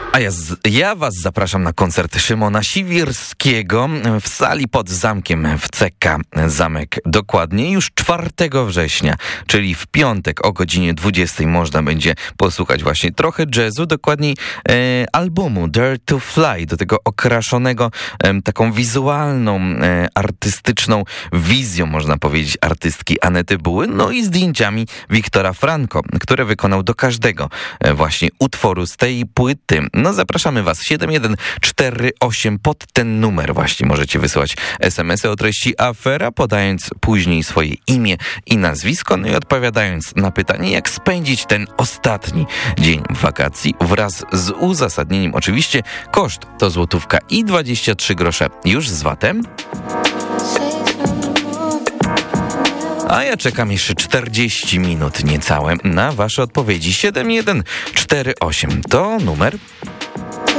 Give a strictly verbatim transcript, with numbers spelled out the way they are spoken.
A ja, z, ja was zapraszam na koncert Szymona Siwierskiego w sali pod zamkiem w C K Zamek. Dokładnie już czwartego września, czyli w piątek o godzinie dwudziestej można będzie posłuchać właśnie trochę jazzu, dokładniej e, albumu Dare to Fly, do tego okraszonego e, taką wizualną, e, artystyczną wizją, można powiedzieć, artystki Anety Buły, no i zdjęciami Wiktora Franko, które wykonał do każdego e, właśnie utworu z tej płyty. No zapraszamy was, siedem jeden cztery osiem, pod ten numer właśnie możecie wysyłać es em esy o treści afera, podając później swoje imię i nazwisko, no i odpowiadając na pytanie, jak spędzić ten ostatni dzień wakacji wraz z uzasadnieniem. Oczywiście koszt to złotówka i dwadzieścia trzy grosze już z vatem. A ja czekam jeszcze czterdzieści minut niecałe na wasze odpowiedzi. siedem jeden cztery osiem to numer.